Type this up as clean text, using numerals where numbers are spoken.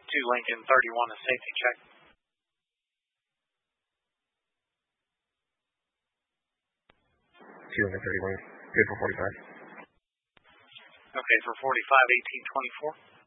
Lincoln 31, a safety check. Lincoln 31, good for 45. Okay, for 45, 1824.